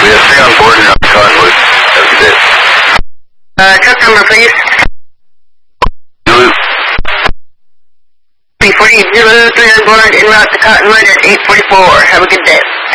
Yes, stay on board and on Cottonwood. Have a good day. Truck number, please. Zulu. 340 Zulu, 3 on board, en route to Cottonwood at 8:44. Have a good day.